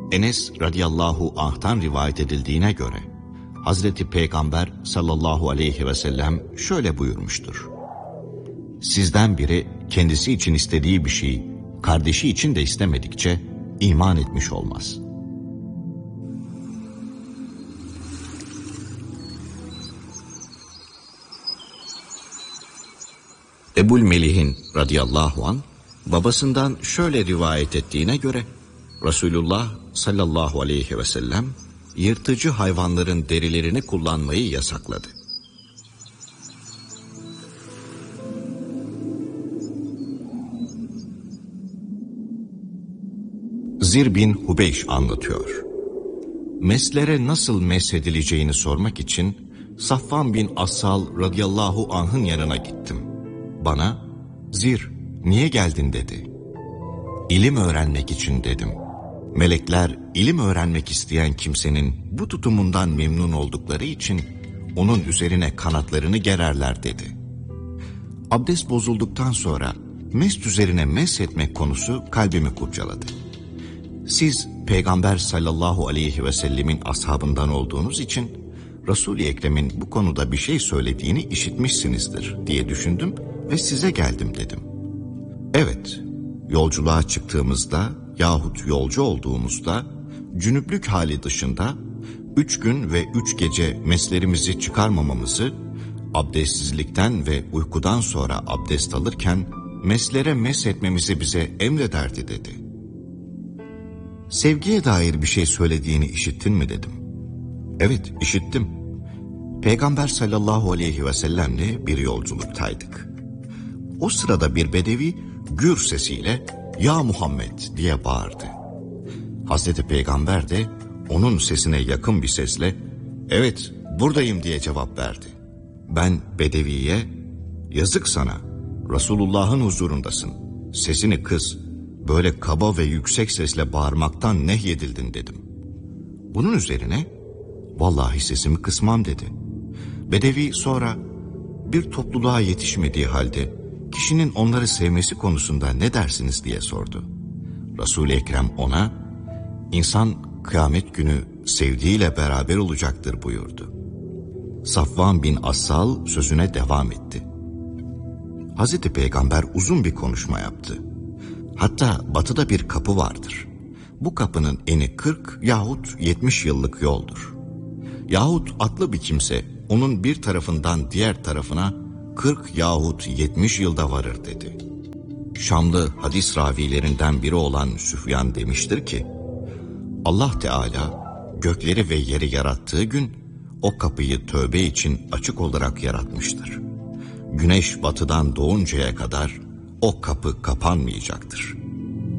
Enes radıyallahu anh'tan rivayet edildiğine göre Hazreti Peygamber sallallahu aleyhi ve sellem şöyle buyurmuştur: Sizden biri kendisi için istediği bir şeyi kardeşi için de istemedikçe iman etmiş olmaz. Ebul Melih'in radıyallahu anh babasından şöyle rivayet ettiğine göre Resulullah sallallahu aleyhi ve sellem yırtıcı hayvanların derilerini kullanmayı yasakladı. Zir bin Hubeyş anlatıyor. Meslere nasıl mesedileceğini sormak için Safvan bin Assal radıyallahu anh'ın yanına gittim. Bana, Zir, niye geldin dedi. İlim öğrenmek için dedim. Melekler ilim öğrenmek isteyen kimsenin bu tutumundan memnun oldukları için onun üzerine kanatlarını gererler dedi. Abdest bozulduktan sonra mest üzerine meshetmek konusu kalbimi kurcaladı. Siz Peygamber sallallahu aleyhi ve sellemin ashabından olduğunuz için Resul-i Ekrem'in bu konuda bir şey söylediğini işitmişsinizdir diye düşündüm ve size geldim dedim. Evet, yolculuğa çıktığımızda yahut yolcu olduğumuzda cünüplük hali dışında 3 gün ve 3 gece meslerimizi çıkarmamamızı, abdestsizlikten ve uykudan sonra abdest alırken meslere meshetmemizi bize emrederdi dedi. Sevgiye dair bir şey söylediğini işittin mi dedim. Evet, işittim. Peygamber sallallahu aleyhi ve sellemle bir yolculuktaydık. O sırada bir bedevi gür sesiyle "Ya Muhammed" diye bağırdı. Hazreti Peygamber de onun sesine yakın bir sesle "Evet, buradayım" diye cevap verdi. Ben bedeviye "Yazık sana, Resulullah'ın huzurundasın, sesini kıs, böyle kaba ve yüksek sesle bağırmaktan nehyedildin" dedim. Bunun üzerine "Vallahi sesimi kısmam" dedi. Bedevi sonra bir topluluğa yetişmediği halde kişinin onları sevmesi konusunda ne dersiniz diye sordu. Resul-i Ekrem ona "İnsan kıyamet günü sevdiğiyle beraber olacaktır" buyurdu. Safvan bin Assal sözüne devam etti. Hazreti Peygamber uzun bir konuşma yaptı. Hatta batıda bir kapı vardır. Bu kapının eni 40 yahut 70 yıllık yoldur. Yahut atlı bir kimse onun bir tarafından diğer tarafına 40 yahut 70 yılda varır dedi. Şamlı hadis ravilerinden biri olan Süfyan demiştir ki, Allah Teala gökleri ve yeri yarattığı gün o kapıyı tövbe için açık olarak yaratmıştır. Güneş batıdan doğuncaya kadar o kapı kapanmayacaktır.